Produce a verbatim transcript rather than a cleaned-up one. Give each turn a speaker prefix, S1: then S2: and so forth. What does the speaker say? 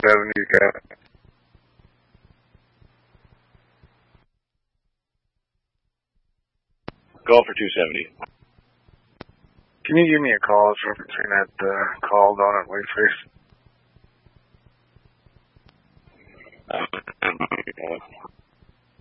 S1: seventy you got.
S2: Call for two seventy.
S1: Can you give me a call? It's referencing that uh, call down at Whiteface.
S2: Uh,